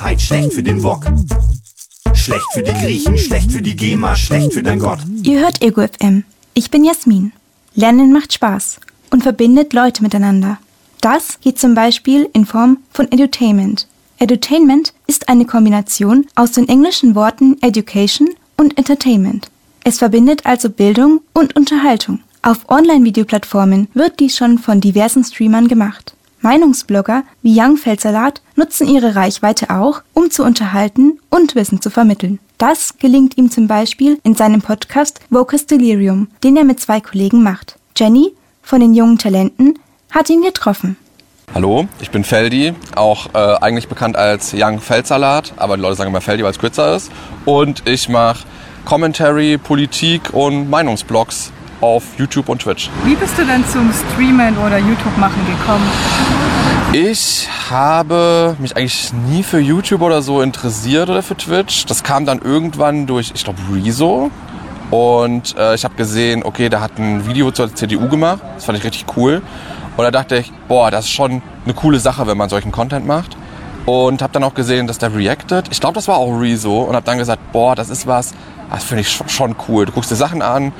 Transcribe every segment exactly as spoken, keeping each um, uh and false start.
Schlecht für den Wok. Schlecht für die Griechen, schlecht für die GEMA, schlecht für dein Gott. Ihr hört Ego F M. Ich bin Jasmin. Lernen macht Spaß und verbindet Leute miteinander. Das geht zum Beispiel in Form von Edutainment. Edutainment ist eine Kombination aus den englischen Worten Education und Entertainment. Es verbindet also Bildung und Unterhaltung. Auf Online-Videoplattformen wird dies schon von diversen Streamern gemacht. Meinungsblogger wie Young Feldsalat nutzen ihre Reichweite auch, um zu unterhalten und Wissen zu vermitteln. Das gelingt ihm zum Beispiel in seinem Podcast Vocus Delirium, den er mit zwei Kollegen macht. Jenny von den jungen Talenten hat ihn getroffen. Hallo, ich bin Feldi, auch äh, eigentlich bekannt als Young Feldsalat, aber die Leute sagen immer Feldi, weil es kürzer ist. Und ich mache Commentary, Politik und Meinungsblogs auf YouTube und Twitch. Wie bist du denn zum Streamen oder YouTube-Machen gekommen? Ich habe mich eigentlich nie für YouTube oder so interessiert oder für Twitch. Das kam dann irgendwann durch, ich glaube, Rezo. Und äh, ich habe gesehen, okay, der hat ein Video zur C D U gemacht. Das fand ich richtig cool. Und da dachte ich, boah, das ist schon eine coole Sache, wenn man solchen Content macht. Und habe dann auch gesehen, dass der reactet. Ich glaube, das war auch Rezo. Und habe dann gesagt, boah, das ist was, das finde ich schon cool. Du guckst dir Sachen an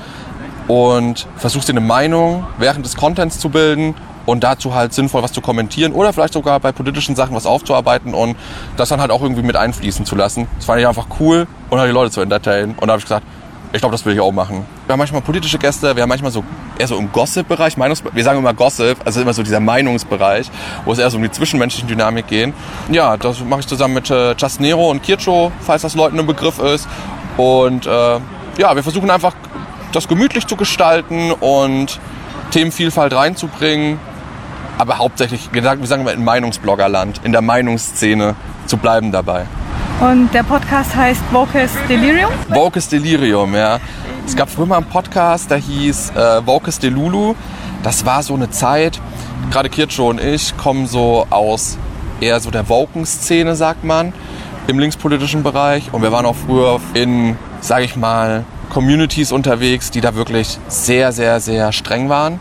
und versuchst dir eine Meinung während des Contents zu bilden und dazu halt sinnvoll was zu kommentieren oder vielleicht sogar bei politischen Sachen was aufzuarbeiten und das dann halt auch irgendwie mit einfließen zu lassen. Das fand ich einfach cool und halt die Leute zu entertainen. Und da habe ich gesagt, ich glaube, das will ich auch machen. Wir haben manchmal politische Gäste, wir haben manchmal so eher so im Gossip-Bereich, Meinungs- wir sagen immer Gossip, also immer so dieser Meinungsbereich, wo es eher so um die zwischenmenschlichen Dynamik geht. Ja, das mache ich zusammen mit äh, Just Nero und Kircho, falls das Leuten ein Begriff ist. Und äh, ja, wir versuchen einfach das gemütlich zu gestalten und Themenvielfalt reinzubringen, aber hauptsächlich, wir sagen immer in Meinungsbloggerland, in der Meinungsszene zu bleiben dabei. Und der Podcast heißt Vocus Delirium? Vocus Delirium, ja. Es gab früher mal einen Podcast, der hieß äh, Vocus Delulu. Das war so eine Zeit, gerade Kircho und ich kommen so aus eher so der Woken-Szene, sagt man, im linkspolitischen Bereich. Und wir waren auch früher in, sage ich mal, Communities unterwegs, die da wirklich sehr, sehr, sehr streng waren.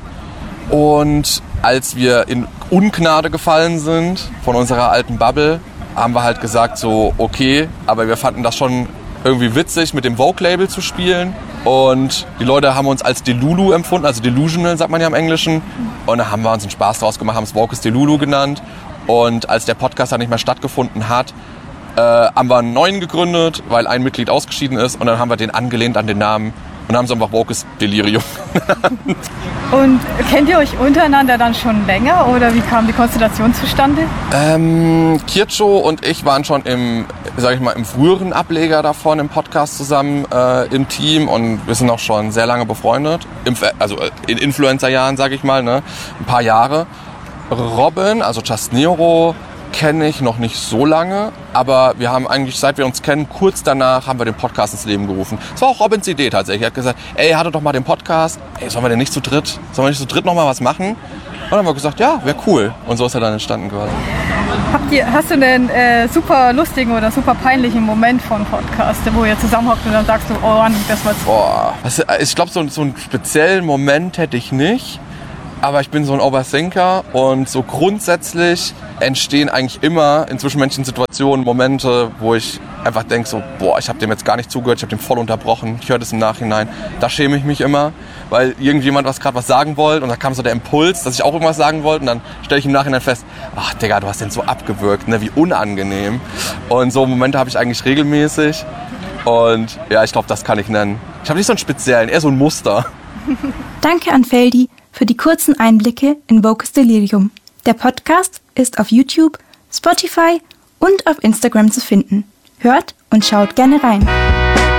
Und als wir in Ungnade gefallen sind von unserer alten Bubble, haben wir halt gesagt so, okay, aber wir fanden das schon irgendwie witzig, mit dem Vogue-Label zu spielen. Und die Leute haben uns als Delulu empfunden, also Delusional sagt man ja im Englischen. Und da haben wir uns einen Spaß draus gemacht, haben es Vocus Delulu genannt. Und als der Podcast dann nicht mehr stattgefunden hat, Äh, haben wir einen neuen gegründet, weil ein Mitglied ausgeschieden ist und dann haben wir den angelehnt an den Namen und haben es einfach Vocus Delirium genannt. Und kennt ihr euch untereinander dann schon länger oder wie kam die Konstellation zustande? Ähm, Kircho und ich waren schon im, sag ich mal, im früheren Ableger davon im Podcast zusammen äh, im Team und wir sind auch schon sehr lange befreundet, Im, also in Influencer-Jahren, sag ich mal, ne? Ein paar Jahre. Robin, also Just Nero, kenne ich noch nicht so lange, aber wir haben eigentlich, seit wir uns kennen, kurz danach haben wir den Podcast ins Leben gerufen. Das war auch Robins Idee tatsächlich. Er hat gesagt, ey, hatte doch mal den Podcast, ey, sollen wir denn nicht zu dritt, sollen wir nicht zu dritt noch mal was machen? Und dann haben wir gesagt, ja, wäre cool. Und so ist er dann entstanden quasi. Habt ihr, hast du einen äh, super lustigen oder super peinlichen Moment von Podcast, wo ihr zusammenhockt und dann sagst du, oh Mann, das war's. Boah, also, ich glaube, so, so einen speziellen Moment hätte ich nicht. Aber ich bin so ein Overthinker und so grundsätzlich entstehen eigentlich immer in zwischenmenschlichen Situationen Momente, wo ich einfach denke so, boah, ich habe dem jetzt gar nicht zugehört, ich habe dem voll unterbrochen, ich höre das im Nachhinein. Da schäme ich mich immer, weil irgendjemand was gerade was sagen wollte und da kam so der Impuls, dass ich auch irgendwas sagen wollte und dann stelle ich im Nachhinein fest, ach Digga, du hast den so abgewürgt, ne, wie unangenehm. Und so Momente habe ich eigentlich regelmäßig und ja, ich glaube, das kann ich nennen. Ich habe nicht so einen speziellen, eher so ein Muster. Danke an Feldi für die kurzen Einblicke in Vocus Delirium. Der Podcast ist auf YouTube, Spotify und auf Instagram zu finden. Hört und schaut gerne rein.